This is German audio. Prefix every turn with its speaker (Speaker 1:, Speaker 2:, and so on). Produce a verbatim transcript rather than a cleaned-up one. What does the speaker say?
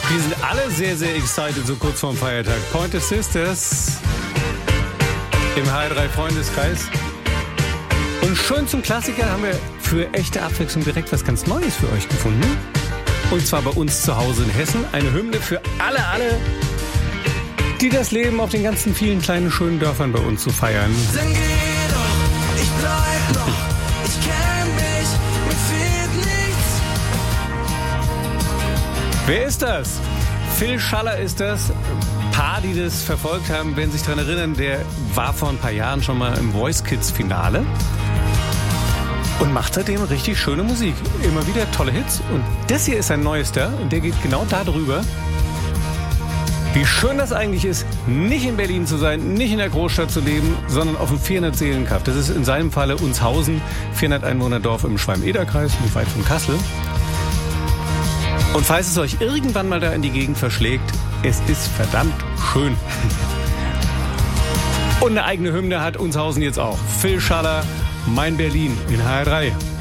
Speaker 1: Wir sind alle sehr, sehr excited, so kurz vorm Feiertag. Pointer Sisters im H drei Freundeskreis. Und schön zum Klassiker haben wir für echte Abwechslung direkt was ganz Neues für euch gefunden. Und zwar bei uns zu Hause in Hessen. Eine Hymne für alle, alle, die das Leben auf den ganzen vielen kleinen, schönen Dörfern bei uns zu feiern.
Speaker 2: Dann geh doch, ich bleib noch, ich kenn mich, mir fehlt nichts.
Speaker 1: Wer ist das? Phil Schaller ist das. Ein paar, die das verfolgt haben, werden sich daran erinnern, der war vor ein paar Jahren schon mal im Voice Kids Finale und macht seitdem richtig schöne Musik. Immer wieder tolle Hits. Und das hier ist sein neuester und der geht genau darüber, wie schön das eigentlich ist, nicht in Berlin zu sein, nicht in der Großstadt zu leben, sondern auf dem vierhundert Seelen-Kaff. Das ist in seinem Falle Unshausen, vierhundert Einwohner-Dorf im Schwalm-Eder-Kreis, nicht weit von Kassel. Und falls es euch irgendwann mal da in die Gegend verschlägt, es ist verdammt schön. Und eine eigene Hymne hat Unshausen jetzt auch. Phil Schaller, Mein Berlin in H R drei.